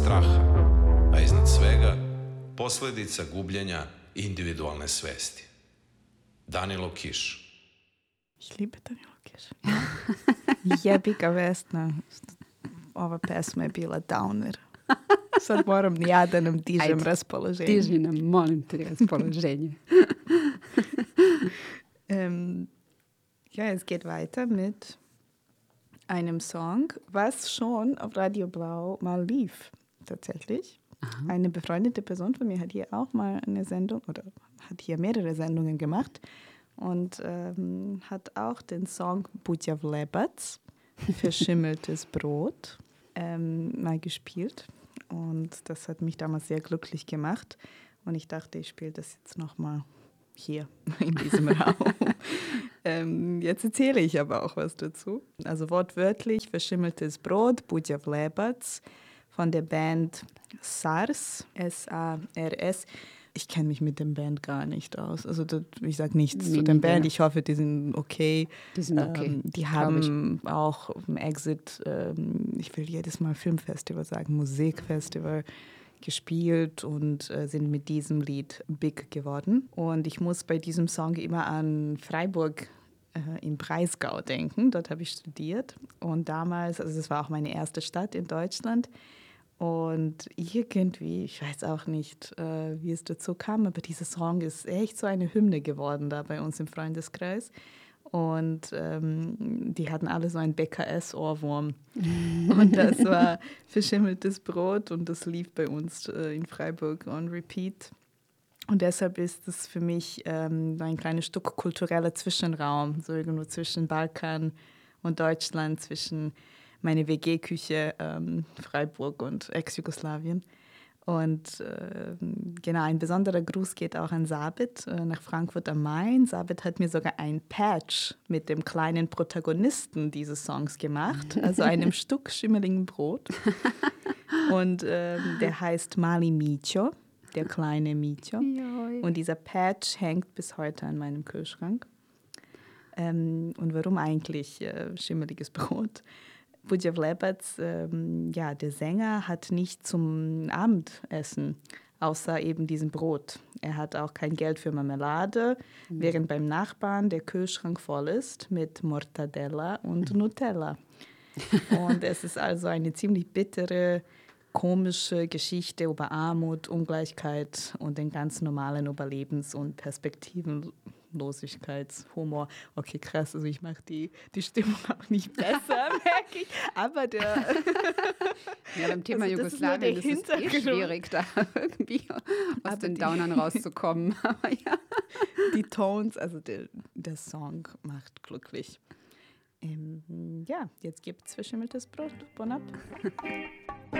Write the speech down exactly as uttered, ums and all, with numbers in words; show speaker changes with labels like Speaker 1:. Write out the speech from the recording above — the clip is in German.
Speaker 1: straha, a iznad svega posledica gubljenja individualne svesti. Danilo Kiš.
Speaker 2: Ich liebe Danilo Kiš. Jebiga Vesna. Ova pesma je bila downer. Sad moram ja da nam dižem raspoloženje.
Speaker 3: Diži nam, molim te, raspoloženje.
Speaker 2: ähm, ja, es geht weiter mit einem Song, was schon auf Radio Blau mal lief, tatsächlich. Aha. Eine befreundete Person von mir hat hier auch mal eine Sendung oder hat hier mehrere Sendungen gemacht und ähm, hat auch den Song Budja Vlebac, verschimmeltes Brot, ähm, mal gespielt. Und das hat mich damals sehr glücklich gemacht. Und ich dachte, ich spiele das jetzt nochmal hier in diesem Raum. ähm, jetzt erzähle ich aber auch was dazu. Also wortwörtlich verschimmeltes Brot, Budja Vlebac, von der Band SARS, S A R S. Ich kenne mich mit dem Band gar nicht aus. Also das, ich sage nichts zu der Band. Ich hoffe, die sind okay.
Speaker 3: Die sind okay.
Speaker 2: Ähm, die haben ich. auch auf dem Exit, ähm, ich will jedes Mal Filmfestival sagen, Musikfestival gespielt und äh, sind mit diesem Lied big geworden. Und ich muss bei diesem Song immer an Freiburg äh, im Breisgau denken. Dort habe ich studiert. Und damals, also das war auch meine erste Stadt in Deutschland. Und irgendwie, ich weiß auch nicht, äh, wie es dazu kam, aber dieser Song ist echt so eine Hymne geworden da bei uns im Freundeskreis. Und ähm, die hatten alle so einen B K S-Ohrwurm. Und das war verschimmeltes Brot und das lief bei uns äh, in Freiburg on repeat. Und deshalb ist es für mich ähm, ein kleines Stück kultureller Zwischenraum, so irgendwo zwischen Balkan und Deutschland, zwischen meine W G-Küche, ähm, Freiburg und Ex-Jugoslawien. Und äh, genau, ein besonderer Gruß geht auch an Sabit äh, nach Frankfurt am Main. Sabit hat mir sogar ein Patch mit dem kleinen Protagonisten dieses Songs gemacht, also einem Stück schimmeligen Brot. Und äh, der heißt Mali Micio, der kleine Micio. Und dieser Patch hängt bis heute an meinem Kühlschrank. Ähm, und warum eigentlich äh, schimmeliges Brot? Budja Vlebac, ähm, ja, der Sänger hat nicht zum Abendessen, außer eben diesem Brot. Er hat auch kein Geld für Marmelade, mhm. während beim Nachbarn der Kühlschrank voll ist mit Mortadella und Nutella. Und es ist also eine ziemlich bittere, komische Geschichte über Armut, Ungleichheit und den ganz normalen Überlebens- und Perspektivenlosigkeitshumor. Okay, krass, also ich mache die, die Stimmung auch nicht besser, merke ich. Aber der...
Speaker 3: Ja, beim Thema also Jugoslawien ist es eh schwierig, da irgendwie aus aber den die, Downern rauszukommen. Aber ja.
Speaker 2: Die Tones, also der, der Song macht glücklich. Ähm, ja, jetzt gibt es verschimmeltes Brot. Bon app.